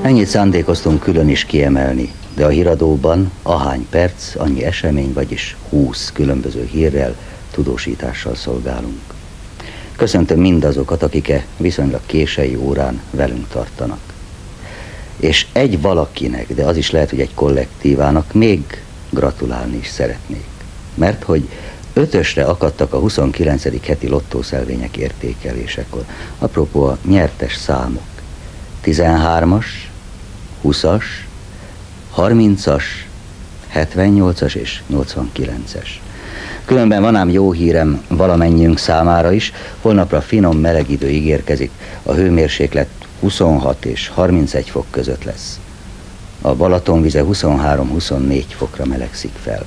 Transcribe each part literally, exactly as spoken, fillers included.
Ennyit szándékoztunk külön is kiemelni, de a híradóban ahány perc, annyi esemény, vagyis húsz különböző hírrel, tudósítással szolgálunk. Köszöntöm mindazokat, akik e viszonylag késői órán velünk tartanak. És egy valakinek, de az is lehet, hogy egy kollektívának még gratulálni is szeretnék. Mert hogy ötösre akadtak a huszonkilencedik heti lottószelvények értékelésekor. Apropó a nyertes számok. tizenhármas, húszas, harmincas, hetvennyolcas és nyolcvankilences. Különben van ám jó hírem valamennyiünk számára is, holnapra finom meleg idő ígérkezik, a hőmérséklet huszonhat és harmincegy fok között lesz. A Balaton vize huszonhárom-huszonnégy fokra melegszik fel.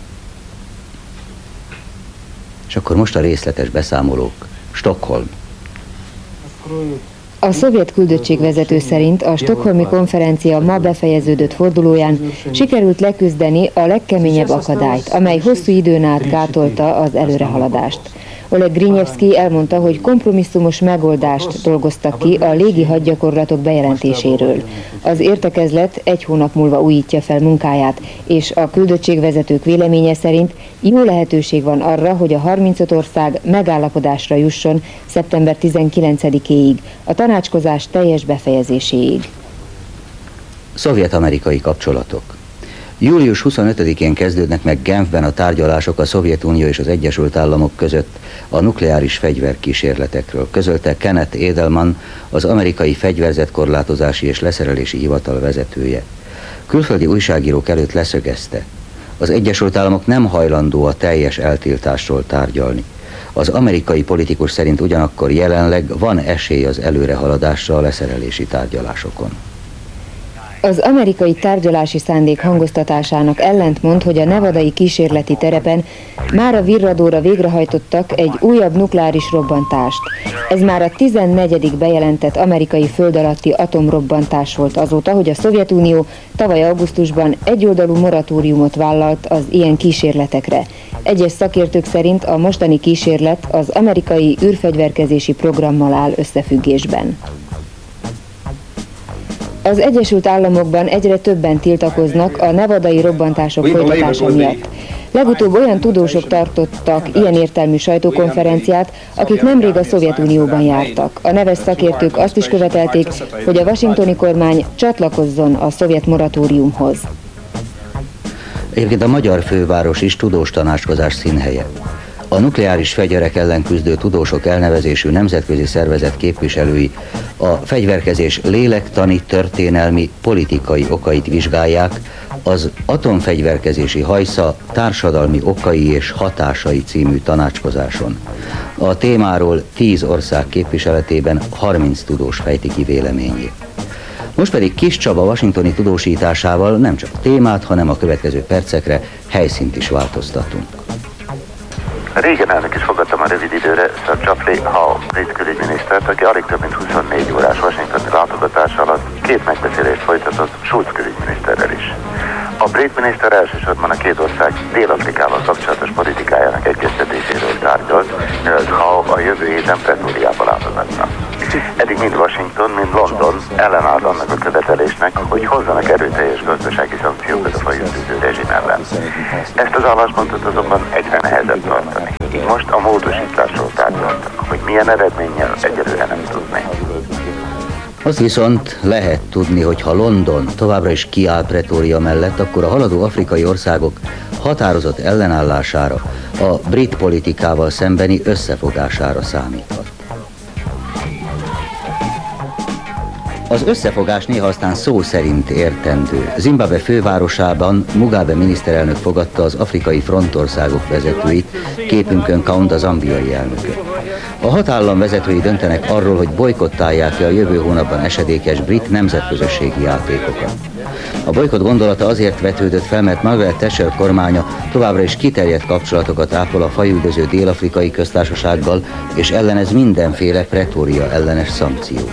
És akkor most a részletes beszámolók. Stockholm. A szovjet küldöttségvezető szerint a stockholmi konferencia ma befejeződött fordulóján sikerült leküzdeni a legkeményebb akadályt, amely hosszú időn át gátolta az előrehaladást. Oleg Grinyevszky elmondta, hogy kompromisszumos megoldást dolgoztak ki a légi hadgyakorlatok bejelentéséről. Az értekezlet egy hónap múlva újítja fel munkáját, és a küldöttségvezetők véleménye szerint jó lehetőség van arra, hogy a harmincöt ország megállapodásra jusson szeptember tizenkilencedikéig, a tanácskozás teljes befejezéséig. Szovjet-amerikai kapcsolatok. július huszonötödikén kezdődnek meg Genfben a tárgyalások a Szovjetunió és az Egyesült Államok között a nukleáris fegyverkísérletekről, közölte Kenneth Edelman, az amerikai fegyverzetkorlátozási és leszerelési hivatal vezetője. Külföldi újságírók előtt leszögezte, az Egyesült Államok nem hajlandó a teljes eltiltásról tárgyalni. Az amerikai politikus szerint ugyanakkor jelenleg van esély az előrehaladásra a leszerelési tárgyalásokon. Az amerikai tárgyalási szándék hangoztatásának ellentmond, hogy a nevadai kísérleti terepen már a virradóra végrehajtottak egy újabb nukleáris robbantást. Ez már a tizennegyedik bejelentett amerikai föld alatti atomrobbantás volt azóta, hogy a Szovjetunió tavaly augusztusban egyoldalú moratóriumot vállalt az ilyen kísérletekre. Egyes szakértők szerint a mostani kísérlet az amerikai űrfegyverkezési programmal áll összefüggésben. Az Egyesült Államokban egyre többen tiltakoznak a nevadai robbantások folytatása miatt. Legutóbb olyan tudósok tartottak ilyen értelmű sajtókonferenciát, akik nemrég a Szovjetunióban jártak. A neves szakértők azt is követelték, hogy a washingtoni kormány csatlakozzon a szovjet moratóriumhoz. Egyébként a magyar főváros is tudós tanácskozás színhelye. A nukleáris fegyverek ellen küzdő tudósok elnevezésű nemzetközi szervezet képviselői a fegyverkezés lélektani, történelmi, politikai okait vizsgálják az atomfegyverkezési hajsza társadalmi okai és hatásai című tanácskozáson. A témáról tíz ország képviseletében harminc tudós fejti ki véleményét. Most pedig Kis Csaba washingtoni tudósításával nem csak a témát, hanem a következő percekre helyszínt is változtatunk. Régen elnök is fogadtam a rövid időre Sir Geoffrey Howe, brit külügyminisztert, aki alig több mint huszonnégy órás washingtoni látogatás alatt két megbeszélést folytatott Schulz külügyminiszterrel is. A brit miniszter elsősorban a két ország Dél-Afrikával kapcsolatos politikájának egyeztetéséről tárgyalt, mielőtt Howe a jövő héten Pretóriába látogatna. Eddig mind Washington, mind London ellenállt annak a követelésnek, hogy hozzanak erőteljes gazdasági szankciókat a fajüldöző rezsim ellen. Ezt az álláspontot azonban egyre nehezebb tartani. Így most a módosításról tárgyaltak, hogy milyen eredménnyel egyelőre nem tudni. Azt viszont lehet tudni, hogy ha London továbbra is kiáll Pretória mellett, akkor a haladó afrikai országok határozott ellenállására, a brit politikával szembeni összefogására számíthat. Az összefogás néha aztán szó szerint értendő. Zimbabwe fővárosában Mugabe miniszterelnök fogadta az afrikai frontországok vezetőit, képünkön Kaunda zambiai elnököt. A hat állam vezetői döntenek arról, hogy bojkottálják-e a jövő hónapban esedékes brit nemzetközösségi játékokat. A bolykott gondolata azért vetődött fel, mert Margaret Thatcher kormánya továbbra is kiterjedt kapcsolatokat ápol a fajüldöző Dél-Afrikai Köztársasággal, és ellenez mindenféle Pretória ellenes szankciót.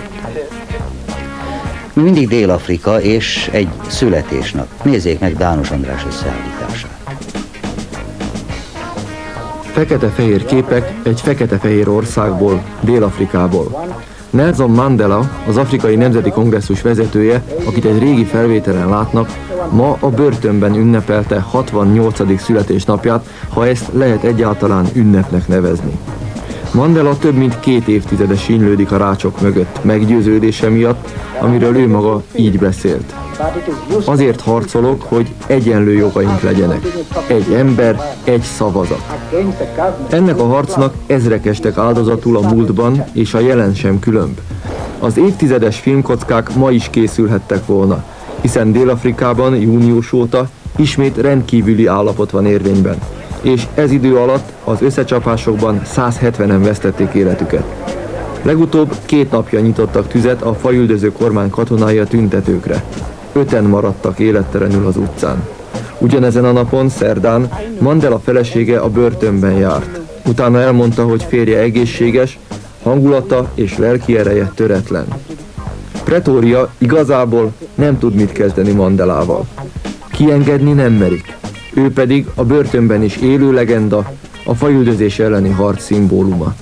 Mindig Dél-Afrika és egy születésnap. Nézzék meg Dános András összeállítását. Fekete-fehér képek egy fekete-fehér országból, Dél-Afrikából. Nelson Mandela, az Afrikai Nemzeti Kongresszus vezetője, akit egy régi felvételen látnak, ma a börtönben ünnepelte hatvannyolcadik születésnapját, ha ezt lehet egyáltalán ünnepnek nevezni. Mandela több mint két évtizede sínylődik a rácsok mögött, meggyőződése miatt, amiről ő maga így beszélt. Azért harcolok, hogy egyenlő jogaink legyenek. Egy ember, egy szavazat. Ennek a harcnak ezrek estek áldozatul a múltban, és a jelen sem különb. Az évtizedes filmkockák ma is készülhettek volna, hiszen Dél-Afrikában június óta ismét rendkívüli állapot van érvényben, és ez idő alatt az összecsapásokban száz hetvenen vesztették életüket. Legutóbb két napja nyitottak tüzet a fajüldöző kormány katonái a tüntetőkre. Öten maradtak élettelenül az utcán. Ugyanezen a napon, szerdán, Mandela felesége a börtönben járt. Utána elmondta, hogy férje egészséges, hangulata és lelki ereje töretlen. Pretória igazából nem tud mit kezdeni Mandelával. Kiengedni nem merik. Ő pedig a börtönben is élő legenda, a fajüldözés elleni harc szimbóluma.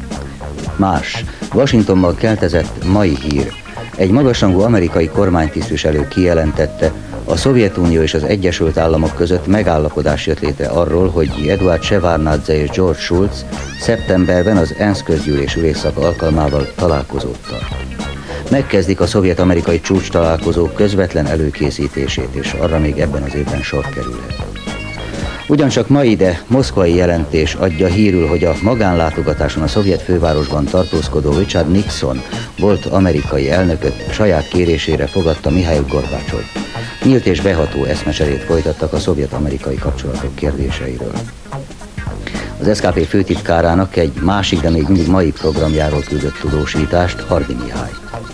Más, Washingtonban keltezett mai hír. Egy magasrangú amerikai kormánytisztviselő kijelentette, a Szovjetunió és az Egyesült Államok között megállapodás jött létre arról, hogy Eduard Shevardnadze és George Shultz szeptemberben az ENSZ közgyűlés ülésszak alkalmával találkozót tart. Megkezdik a szovjet-amerikai csúcs találkozók közvetlen előkészítését, és arra még ebben az évben sor kerülhet. Ugyancsak ma ide moszkvai jelentés adja hírül, hogy a magánlátogatáson a szovjet fővárosban tartózkodó Richard Nixon volt amerikai elnököt saját kérésére fogadta Mihail Gorbacsov. Nyílt és beható eszmecserét folytattak a szovjet-amerikai kapcsolatok kérdéseiről. Az es ká pé főtitkárának egy másik, de még mindig mai programjáról küldött tudósítást Hardy Mihály.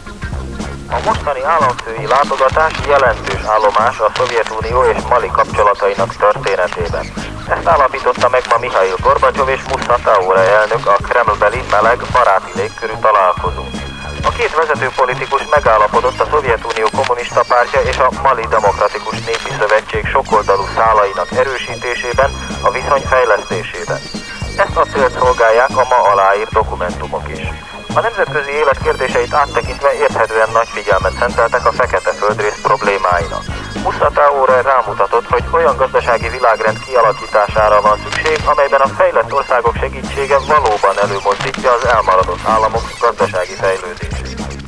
A mostani államfői látogatás jelentős állomás a Szovjetunió és Mali kapcsolatainak történetében. Ezt állapította meg ma Mihail Gorbacsov és Musa Taure elnök a Kremlbeli meleg baráti légkörű találkozón. A két vezető politikus megállapodott a Szovjetunió kommunista pártja és a Mali Demokratikus Népi Szövetség sokoldalú szálainak erősítésében, a viszony fejlesztésében. Ezt a célt szolgálják a ma aláírt dokumentumok is. A nemzetközi élet kérdéseit áttekintve érthetően nagy figyelmet szenteltek a Fekete-földrész problémáinak. Musa Taure rámutatott, hogy olyan gazdasági világrend kialakítására van szükség, amelyben a fejlett országok segítsége valóban előmozdítja az elmaradott államok gazdasági fejlődését.